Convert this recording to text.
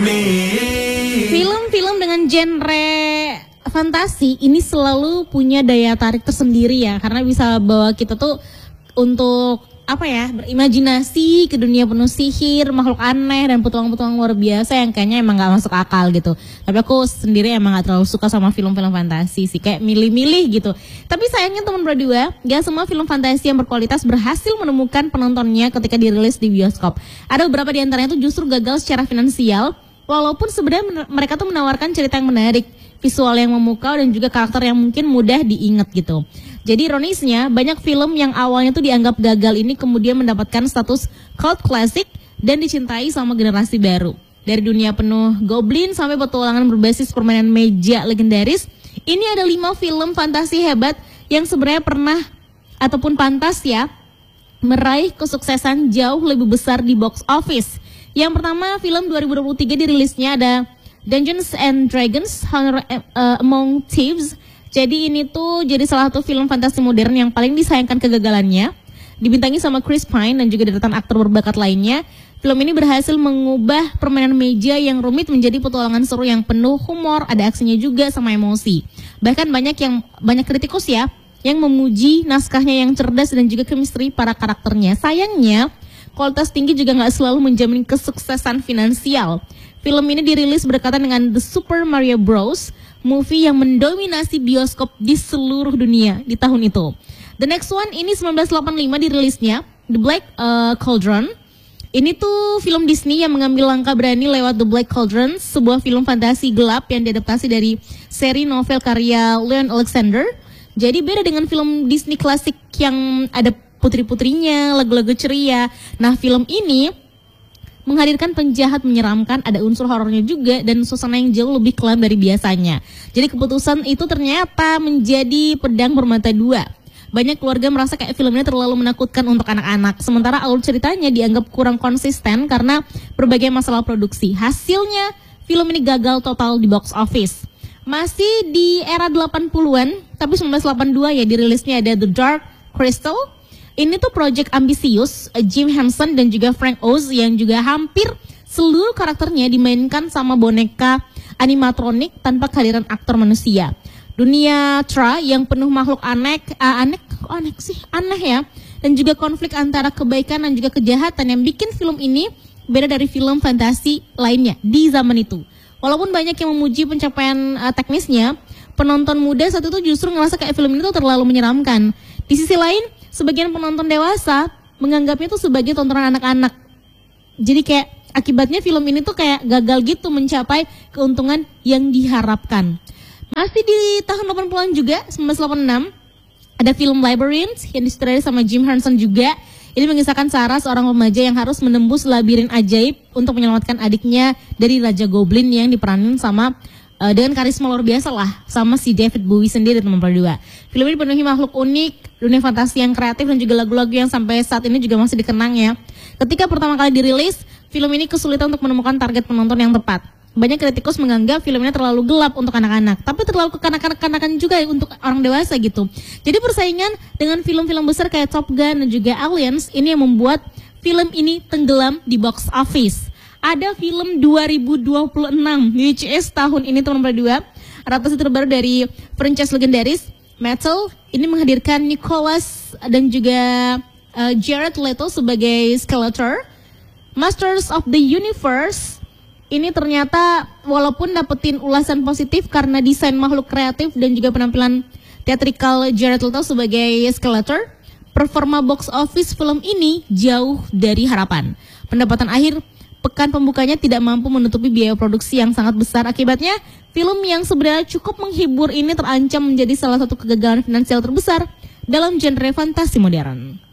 Film-film dengan genre fantasi ini selalu punya daya tarik tersendiri ya, karena bisa bawa kita tuh untuk berimajinasi ke dunia penuh sihir, makhluk aneh dan petualang-petualang luar biasa yang kayaknya emang gak masuk akal gitu. Tapi aku sendiri emang gak terlalu suka sama film-film fantasi sih, kayak milih-milih gitu. Tapi sayangnya teman berdua, gak semua film fantasi yang berkualitas berhasil menemukan penontonnya ketika dirilis di bioskop. Ada beberapa di antaranya tuh justru gagal secara finansial, walaupun sebenarnya mereka tuh menawarkan cerita yang menarik, visual yang memukau dan juga karakter yang mungkin mudah diingat gitu. Jadi ironisnya, banyak film yang awalnya tuh dianggap gagal ini kemudian mendapatkan status cult classic dan dicintai sama generasi baru. Dari dunia penuh goblin sampai petualangan berbasis permainan meja legendaris, ini ada 5 film fantasi hebat yang sebenarnya pernah ataupun pantas ya meraih kesuksesan jauh lebih besar di box office. Yang pertama, film 2023 dirilisnya ada Dungeons and Dragons Honor Among Thieves. Jadi ini tuh jadi salah satu film fantasi modern yang paling disayangkan kegagalannya. Dibintangi sama Chris Pine dan juga deretan aktor berbakat lainnya. Film ini berhasil mengubah permainan meja yang rumit menjadi petualangan seru yang penuh humor, ada aksinya juga sama emosi. Bahkan banyak kritikus ya yang memuji naskahnya yang cerdas dan juga chemistry para karakternya. Sayangnya kualitas tinggi juga nggak selalu menjamin kesuksesan finansial. Film ini dirilis berdekatan dengan The Super Mario Bros. Movie yang mendominasi bioskop di seluruh dunia di tahun itu. The next one ini 1985 dirilisnya, The Black Cauldron. Ini tuh film Disney yang mengambil langkah berani lewat The Black Cauldron, sebuah film fantasi gelap yang diadaptasi dari seri novel karya Leon Alexander. Jadi beda dengan film Disney klasik yang ada putri-putrinya, lagu-lagu ceria. Nah, film ini menghadirkan penjahat menyeramkan, ada unsur horornya juga dan suasana yang jauh lebih kelam dari biasanya. Jadi keputusan itu ternyata menjadi pedang bermata dua. Banyak keluarga merasa kayak film ini terlalu menakutkan untuk anak-anak. Sementara alur ceritanya dianggap kurang konsisten karena berbagai masalah produksi. Hasilnya film ini gagal total di box office. Masih di era 80-an, tapi 1982 ya dirilisnya ada The Dark Crystal. Ini tuh project ambisius, Jim Henson dan juga Frank Oz yang juga hampir seluruh karakternya dimainkan sama boneka animatronik tanpa kehadiran aktor manusia. Dunia Tra yang penuh makhluk aneh ya, dan juga konflik antara kebaikan dan juga kejahatan yang bikin film ini beda dari film fantasi lainnya di zaman itu. Walaupun banyak yang memuji pencapaian teknisnya, penonton muda saat itu justru ngerasa kayak film ini tuh terlalu menyeramkan. Di sisi lain, sebagian penonton dewasa menganggapnya tuh sebagai tontonan anak-anak. Jadi kayak akibatnya film ini tuh kayak gagal gitu mencapai keuntungan yang diharapkan. Masih di tahun 80-an juga, 1986, ada film Labyrinth yang disutradarai sama Jim Henson juga. Ini mengisahkan Sarah, seorang remaja yang harus menembus labirin ajaib untuk menyelamatkan adiknya dari Raja Goblin yang diperanin sama dengan karisma luar biasa lah sama si David Bowie sendiri teman berdua. Film ini penuhi makhluk unik, dunia fantasi yang kreatif dan juga lagu-lagu yang sampai saat ini juga masih dikenang ya. Ketika pertama kali dirilis, film ini kesulitan untuk menemukan target penonton yang tepat. Banyak kritikus menganggap film ini terlalu gelap untuk anak-anak, tapi terlalu kekanak-kanakan juga untuk orang dewasa gitu. Jadi persaingan dengan film-film besar kayak Top Gun dan juga Aliens ini yang membuat film ini tenggelam di box office. Ada film 2026 VHS tahun ini teman berdua, adaptasi terbaru dari franchise legendaris Metal. Ini menghadirkan Nicholas dan juga Jared Leto sebagai Skeletor. Masters of the Universe ini ternyata walaupun dapetin ulasan positif karena desain makhluk kreatif dan juga penampilan teatrikal Jared Leto sebagai Skeletor, performa box office film ini jauh dari harapan. Pendapatan akhir pekan pembukanya tidak mampu menutupi biaya produksi yang sangat besar. Akibatnya, film yang sebenarnya cukup menghibur ini terancam menjadi salah satu kegagalan finansial terbesar dalam genre fantasi modern.